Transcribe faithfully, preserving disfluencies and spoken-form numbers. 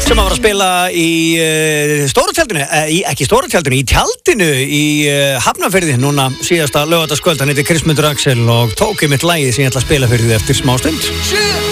sem að var að spila í uh, stóra tjaldinu, uh, í, ekki stóra tjaldinu, í tjaldinu í uh, Hafnarfirði núna síðasta laugardagskvöld. Hann heitir Kristmundur Axel og tók einmitt lagið sem ég ætla að spila fyrir þið eftir smá stund.